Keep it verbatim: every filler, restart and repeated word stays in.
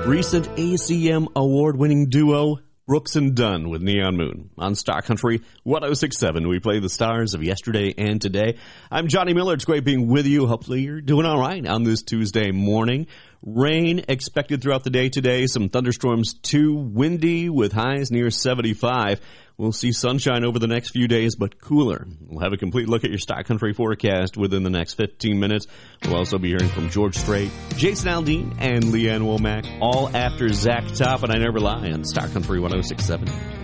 Recent A C M award-winning duo Brooks and Dunn with Neon Moon. On Star Country one oh six point seven, we play the stars of yesterday and today. I'm Johnny Miller. It's great being with you. Hopefully you're doing all right on this Tuesday morning. Rain expected throughout the day today. Some thunderstorms too. Windy with highs near seventy-five. We'll see sunshine over the next few days, but cooler. We'll have a complete look at your Star Country forecast within the next fifteen minutes. We'll also be hearing from George Strait, Jason Aldean, and Leanne Womack, all after Zach Top and I Never Lie on Star Country one oh six point seven.